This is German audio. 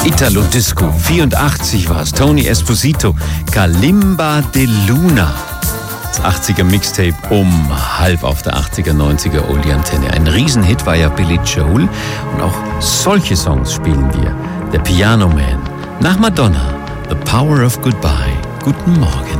Italo Disco, 84 war es. Tony Esposito, Kalimba de Luna. Das 80er Mixtape halb auf der 80er, 90er Oli-Antenne. Ein Riesenhit war ja Billy Joel. Und auch solche Songs spielen wir. Der Piano Man. Nach Madonna, The Power of Goodbye. Guten Morgen.